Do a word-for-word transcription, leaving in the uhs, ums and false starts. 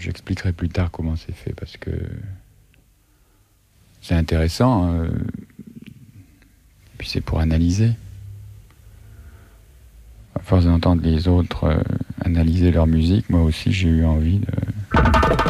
j'expliquerai plus tard comment c'est fait, parce que c'est intéressant, euh, puis c'est pour analyser. À force d'entendre les autres euh, analyser leur musique, moi aussi j'ai eu envie de...